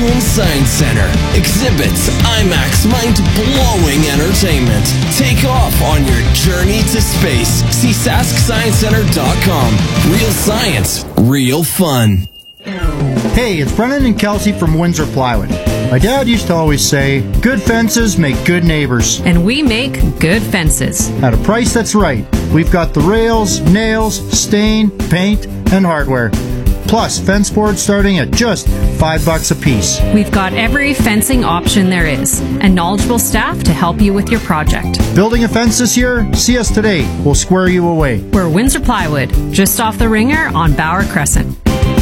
Saskatchewan Science Center. Exhibits, IMAX, mind-blowing entertainment. Take off on your journey to space. See SaskScienceCenter.com. Real science, real fun. Hey, it's Brennan and Kelsey from Windsor Plywood. My dad used to always say, good fences make good neighbors. And we make good fences. At a price that's right. We've got the rails, nails, stain, paint, and hardware. Plus, fence boards starting at just $5 a piece. We've got every fencing option there is, and knowledgeable staff to help you with your project. Building a fence this year? See us today. We'll square you away. We're Windsor Plywood, just off the Ringer on Bauer Crescent.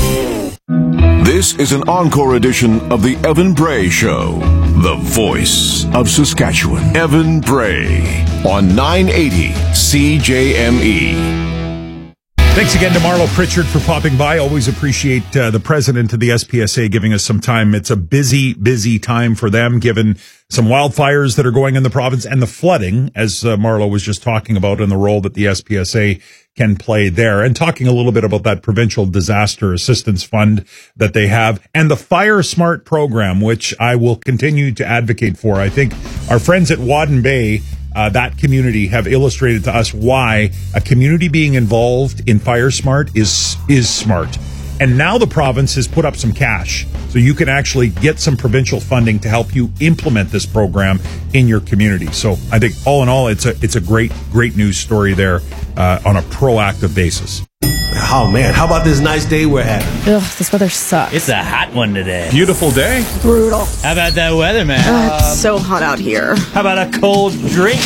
This is an encore edition of the Evan Bray Show, the voice of Saskatchewan. Evan Bray on 980 CJME. Thanks again to Marlo Pritchard for popping by. Always appreciate the president of the SPSA giving us some time. It's a busy, busy time for them, given some wildfires that are going in the province and the flooding, as Marlo was just talking about, and the role that the SPSA can play there. And talking a little bit about that provincial disaster assistance fund that they have and the Fire Smart program, which I will continue to advocate for. I think our friends at Wadden Bay, that community, have illustrated to us why a community being involved in Fire Smart is smart. And now the province has put up some cash, so you can actually get some provincial funding to help you implement this program in your community. So I think all in all, it's a great news story there on a proactive basis. Oh man, how about this nice day we're having? Ugh, this weather sucks. It's a hot one today. Beautiful day. Brutal. How about that weather, man? It's so hot out here. How about a cold drink?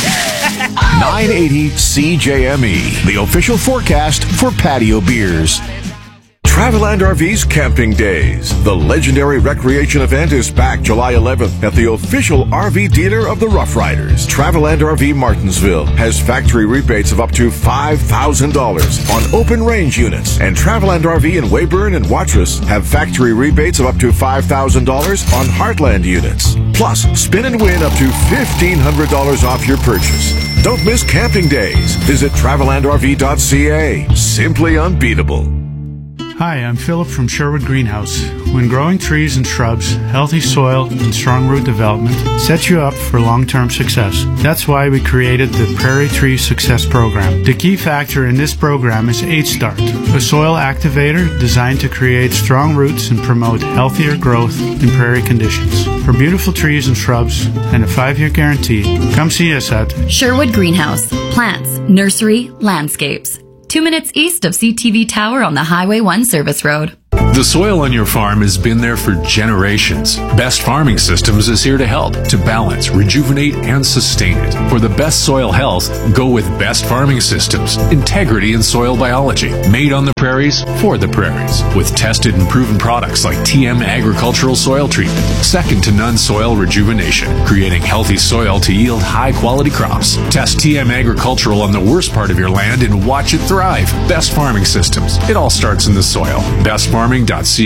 980 CJME, the official forecast for patio beers. Traveland RV's Camping Days. The legendary recreation event is back July 11th at the official RV dealer of the Rough Riders. Traveland RV Martinsville has factory rebates of up to $5,000 on open range units. And Traveland RV in Weyburn and Watrous have factory rebates of up to $5,000 on Heartland units. Plus, spin and win up to $1,500 off your purchase. Don't miss Camping Days. Visit TravelandRV.ca. Simply unbeatable. Hi, I'm Philip from Sherwood Greenhouse. When growing trees and shrubs, healthy soil and strong root development sets you up for long-term success. That's why we created the Prairie Tree Success Program. The key factor in this program is H-Start, a soil activator designed to create strong roots and promote healthier growth in prairie conditions. For beautiful trees and shrubs and a 5-year guarantee, come see us at Sherwood Greenhouse. Plants, nursery, landscapes. 2 minutes east of CTV Tower on the Highway 1 Service Road. The soil on your farm has been there for generations. Best Farming Systems is here to help, to balance, rejuvenate, and sustain it. For the best soil health, go with Best Farming Systems. Integrity in soil biology. Made on the prairies, for the prairies. With tested and proven products like TM Agricultural Soil Treatment. Second to none soil rejuvenation. Creating healthy soil to yield high-quality crops. Test TM Agricultural on the worst part of your land and watch it thrive. Best Farming Systems. It all starts in the soil. BestFarming.ca.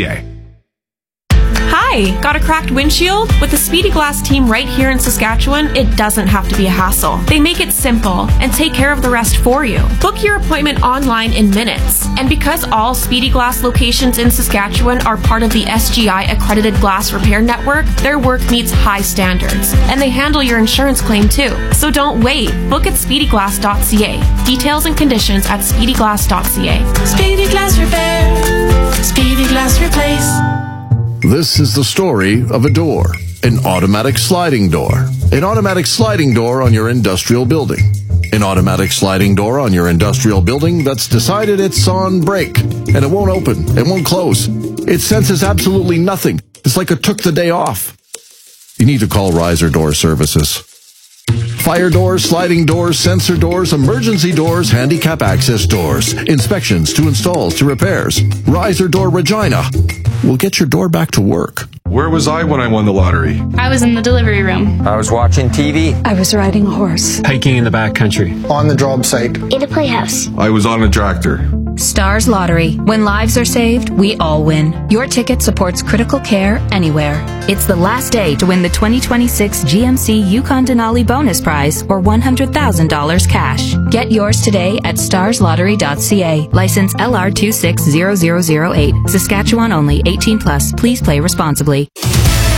Hi, got a cracked windshield? With the Speedy Glass team right here in Saskatchewan, it doesn't have to be a hassle. They make it simple and take care of the rest for you. Book your appointment online in minutes. And because all Speedy Glass locations in Saskatchewan are part of the SGI accredited glass repair network, their work meets high standards. And they handle your insurance claim too. So don't wait. Book at speedyglass.ca. Details and conditions at speedyglass.ca. Speedy Glass Repair. Speedy Glass Replace. This is the story of a door, an automatic sliding door. An automatic sliding door on your industrial building. An automatic sliding door on your industrial building that's decided it's on break, and it won't open, it won't close. It senses absolutely nothing. It's like it took the day off. You need to call Riser Door Services. Fire doors, sliding doors, sensor doors, emergency doors, handicap access doors, inspections to installs to repairs. Riser Door Regina will get your door back to work. Where was I when I won the lottery? I was in the delivery room. I was watching TV. I was riding a horse. Hiking in the backcountry. On the job site. In a playhouse. I was on a tractor. Stars Lottery. When lives are saved, we all win. Your ticket supports critical care anywhere. It's the last day to win the 2026 GMC Yukon Denali bonus prize or $100,000 cash. Get yours today at starslottery.ca. License LR260008. Saskatchewan only. 18+. Please play responsibly.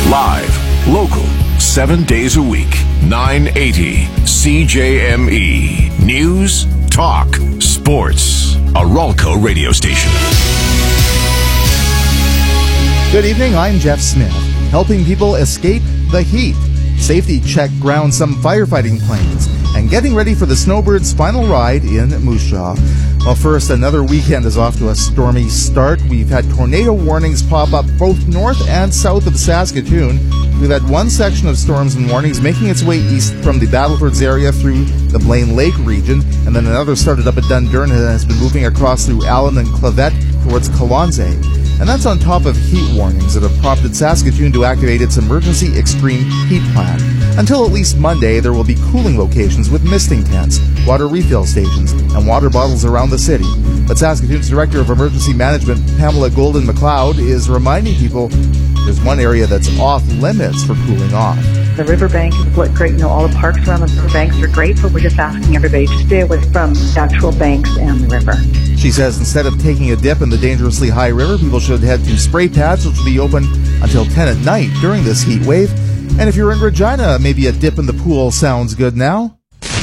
Live, local, 7 days a week. 980 CJME. News, talk, sports. A Ralco radio station. Good evening, I'm Jeff Smith. Helping people escape the heat. Safety check ground some firefighting planes. And getting ready for the Snowbirds' final ride in Moose Jaw. Well, first, another weekend is off to a stormy start. We've had tornado warnings pop up both north and south of Saskatoon. We've had one section of storms and warnings making its way east from the Battlefords area through the Blaine Lake region, and then another started up at Dundurn and has been moving across through Allen and Clavette towards Kalonze. And that's on top of heat warnings that have prompted Saskatoon to activate its emergency extreme heat plan. Until at least Monday, there will be cooling locations with misting tents, water refill stations, and water bottles around the city. But Saskatoon's Director of Emergency Management, Pamela Golden McLeod, is reminding people there's one area that's off limits for cooling off. The riverbank is great. All the parks around the riverbanks are great, but we're just asking everybody to stay away from the actual banks and the river. She says instead of taking a dip in the dangerously high river, people should head to spray pads, which will be open until 10 at night during this heat wave. And if you're in Regina, maybe a dip in the pool sounds good now.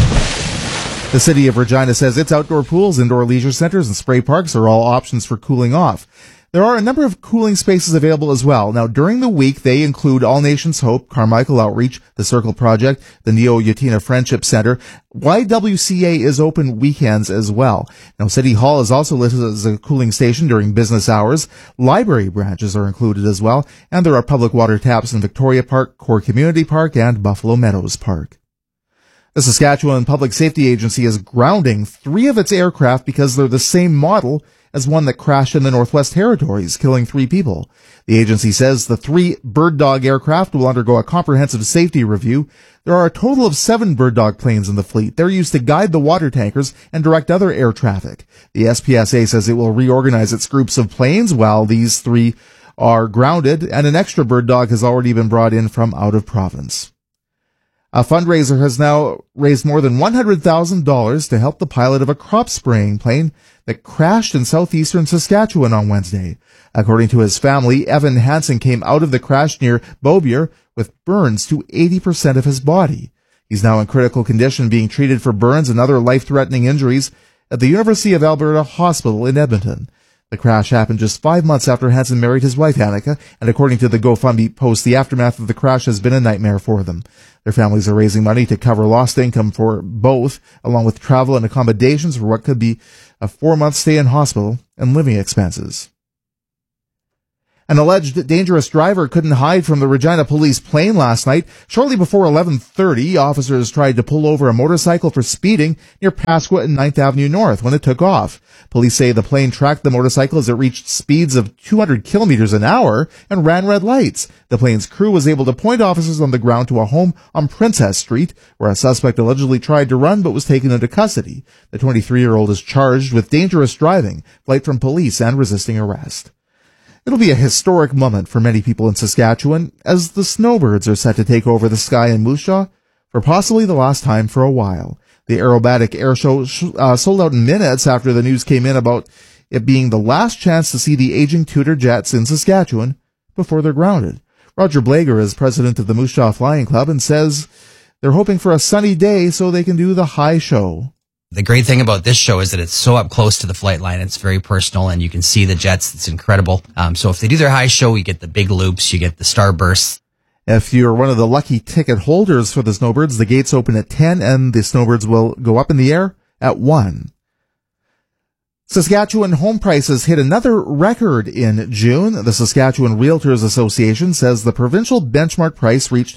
The city of Regina says its outdoor pools, indoor leisure centers, and spray parks are all options for cooling off. There are a number of cooling spaces available as well. Now, during the week, they include All Nations Hope, Carmichael Outreach, the Circle Project, the Neo-Utina Friendship Center. YWCA is open weekends as well. Now, City Hall is also listed as a cooling station during business hours. Library branches are included as well. And there are public water taps in Victoria Park, Core Community Park, and Buffalo Meadows Park. The Saskatchewan Public Safety Agency is grounding 3 of its aircraft because they're the same model as one that crashed in the Northwest Territories, killing 3 people. The agency says the 3 Bird Dog aircraft will undergo a comprehensive safety review. There are a total of 7 Bird Dog planes in the fleet. They're used to guide the water tankers and direct other air traffic. The SPSA says it will reorganize its groups of planes while these 3 are grounded, and an extra Bird Dog has already been brought in from out of province. A fundraiser has now raised more than $100,000 to help the pilot of a crop spraying plane that crashed in southeastern Saskatchewan on Wednesday. According to his family, Evan Hansen came out of the crash near Beaubier with burns to 80% of his body. He's now in critical condition, being treated for burns and other life-threatening injuries at the University of Alberta Hospital in Edmonton. The crash happened just 5 months after Hansen married his wife, Annika, and according to the GoFundMe post, the aftermath of the crash has been a nightmare for them. Their families are raising money to cover lost income for both, along with travel and accommodations for what could be a 4-month stay in hospital and living expenses. An alleged dangerous driver couldn't hide from the Regina police plane last night. Shortly before 11:30, officers tried to pull over a motorcycle for speeding near Pasqua and 9th Avenue North when it took off. Police say the plane tracked the motorcycle as it reached speeds of 200 kilometers an hour and ran red lights. The plane's crew was able to point officers on the ground to a home on Princess Street, where a suspect allegedly tried to run but was taken into custody. The 23-year-old is charged with dangerous driving, flight from police, and resisting arrest. It'll be a historic moment for many people in Saskatchewan as the Snowbirds are set to take over the sky in Moose Jaw for possibly the last time for a while. The aerobatic air show sold out in minutes after the news came in about it being the last chance to see the aging Tudor jets in Saskatchewan before they're grounded. Roger Blager is president of the Moose Jaw Flying Club and says they're hoping for a sunny day so they can do the high show. The great thing about this show is that it's so up close to the flight line. It's very personal, and you can see the jets. It's incredible. So if they do their high show, you get the big loops, you get the starbursts. If you're one of the lucky ticket holders for the Snowbirds, the gates open at 10, and the Snowbirds will go up in the air at 1. Saskatchewan home prices hit another record in June. The Saskatchewan Realtors Association says the provincial benchmark price reached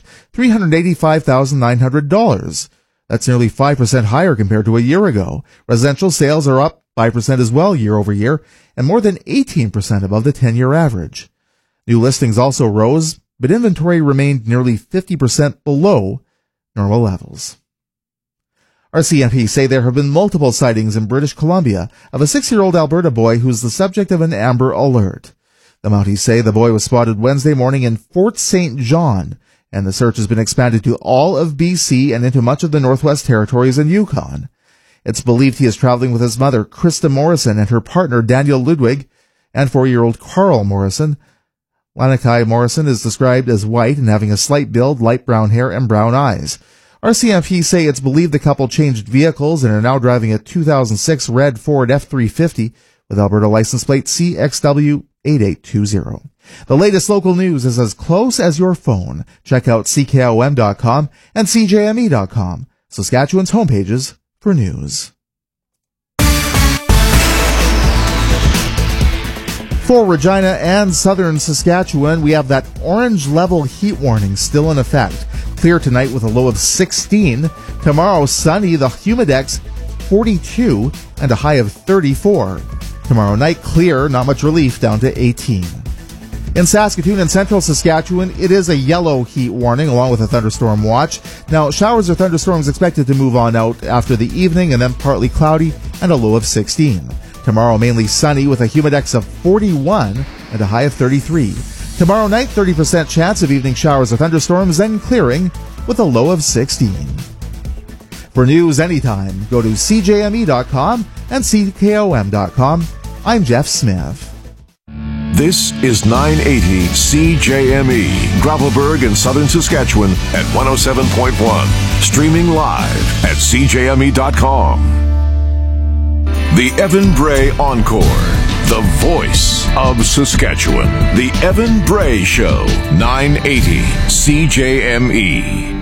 $385,900. That's nearly 5% higher compared to a year ago. Residential sales are up 5% as well year over year, and more than 18% above the 10-year average. New listings also rose, but inventory remained nearly 50% below normal levels. RCMP say there have been multiple sightings in British Columbia of a 6-year-old Alberta boy who's the subject of an Amber Alert. The Mounties say the boy was spotted Wednesday morning in Fort St. John, and the search has been expanded to all of BC and into much of the Northwest Territories and Yukon. It's believed he is traveling with his mother, Krista Morrison, and her partner, Daniel Ludwig, and 4-year-old Carl Morrison. Lanakai Morrison is described as white and having a slight build, light brown hair, and brown eyes. RCMP say it's believed the couple changed vehicles and are now driving a 2006 red Ford F-350 with Alberta license plate CXW8820. The latest local news is as close as your phone. Check out CKOM.com and CJME.com, Saskatchewan's homepages for news. For Regina and southern Saskatchewan, we have that orange level heat warning still in effect. Clear tonight with a low of 16. Tomorrow, sunny, the humidex 42 and a high of 34. Tomorrow night, clear, not much relief, down to 18. In Saskatoon and central Saskatchewan, it is a yellow heat warning along with a thunderstorm watch. Now, showers or thunderstorms expected to move on out after the evening and then partly cloudy and a low of 16. Tomorrow, mainly sunny with a humidex of 41 and a high of 33. Tomorrow night, 30% chance of evening showers or thunderstorms, then clearing with a low of 16. For news anytime, go to CJME.com and CKOM.com. I'm Jeff Smith. This is 980 CJME, Gravelburg in southern Saskatchewan at 107.1. Streaming live at CJME.com. The Evan Bray Encore, the voice of Saskatchewan. The Evan Bray Show, 980 CJME.